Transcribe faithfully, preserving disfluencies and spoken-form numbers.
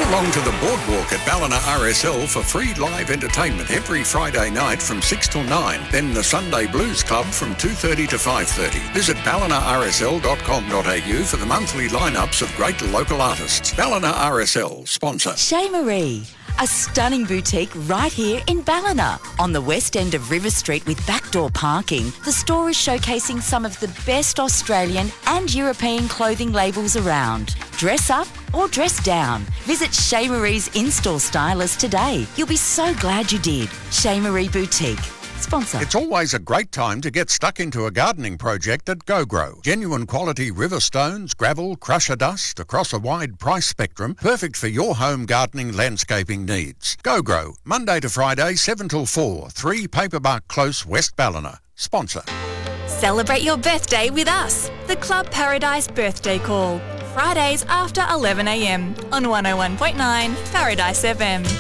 Head along to the boardwalk at Ballina R S L for free live entertainment every Friday night from six till nine. Then the Sunday Blues Club from two thirty to five thirty. Visit ballina r s l dot com dot a u for the monthly lineups of great local artists. Ballina R S L, sponsor. Chez Marie, a stunning boutique right here in Ballina. On the west end of River Street with backdoor parking, the store is showcasing some of the best Australian and European clothing labels around. Dress up or dress down. Visit Chez Marie's in-store stylist today. You'll be so glad you did. Chez Marie Boutique. Sponsor. It's always a great time to get stuck into a gardening project at GoGrow. Genuine quality river stones, gravel, crusher dust across a wide price spectrum, perfect for your home gardening landscaping needs. GoGrow, Monday to Friday, seven till four, three Paperbark Close, West Ballina. Sponsor. Celebrate your birthday with us. The Club Paradise Birthday Call. Fridays after eleven a m on one oh one point nine Paradise F M.